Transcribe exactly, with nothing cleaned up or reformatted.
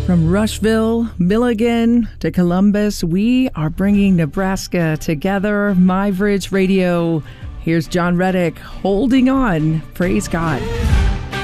From Rushville, Milligan to Columbus, we are bringing Nebraska together. My Bridge Radio. Here's John Reddick holding on. Praise God.